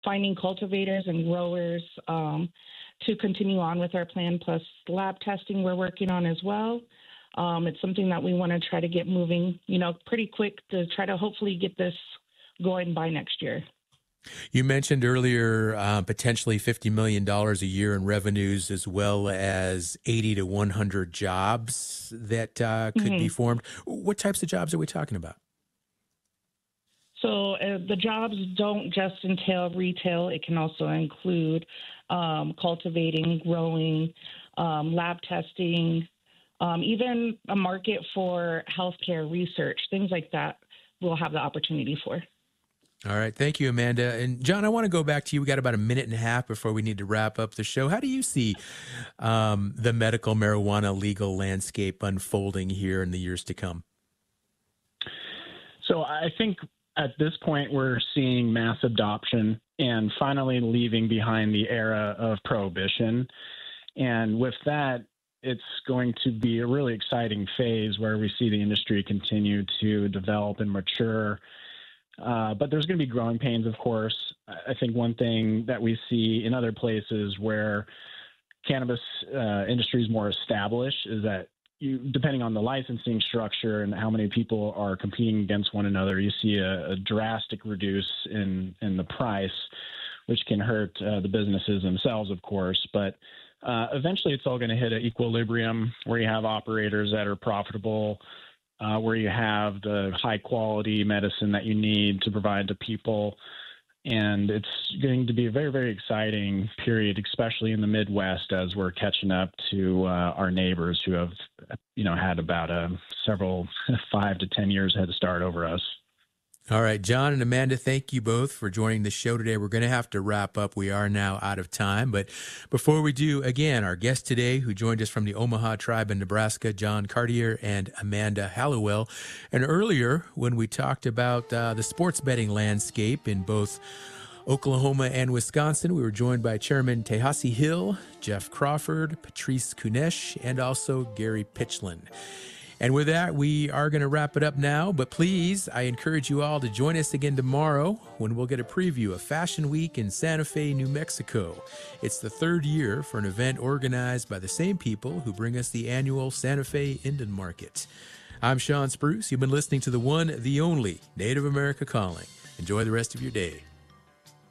finding cultivators and growers to continue on with our plan, plus lab testing we're working on as well. It's something that we want to try to get moving, pretty quick to try to hopefully get this going by next year. You mentioned earlier potentially $50 million a year in revenues, as well as 80 to 100 jobs that could be formed. What types of jobs are we talking about? So the jobs don't just entail retail. It can also include cultivating, growing, lab testing, even a market for healthcare research, things like that we'll have the opportunity for. All right. Thank you, Amanda. And John, I want to go back to you. We got about a minute and a half before we need to wrap up the show. How do you see the medical marijuana legal landscape unfolding here in the years to come? So I think at this point, we're seeing mass adoption and finally leaving behind the era of prohibition. And with that, it's going to be a really exciting phase where we see the industry continue to develop and mature. But there's going to be growing pains, of course. I think one thing that we see in other places where cannabis industry is more established is that depending on the licensing structure and how many people are competing against one another, you see a drastic reduce in the price, which can hurt the businesses themselves, of course. But eventually it's all going to hit an equilibrium where you have operators that are profitable, where you have the high quality medicine that you need to provide to people. And it's going to be a very, very exciting period, especially in the Midwest, as we're catching up to our neighbors who have, had about several 5 to 10 years head start over us. All right, John and Amanda, thank you both for joining the show today. We're going to have to wrap up. We are now out of time. But before we do, again, our guests today who joined us from the Omaha tribe in Nebraska, John Cartier and Amanda Hallowell. And earlier, when we talked about the sports betting landscape in both Oklahoma and Wisconsin, we were joined by Chairman Tehasi Hill, Jeff Crawford, Patrice Kunesh, and also Gary Pitchlin. And with that, we are going to wrap it up now. But please, I encourage you all to join us again tomorrow when we'll get a preview of Fashion Week in Santa Fe, New Mexico. It's the third year for an event organized by the same people who bring us the annual Santa Fe Indian Market. I'm Sean Spruce. You've been listening to the one, the only Native America Calling. Enjoy the rest of your day.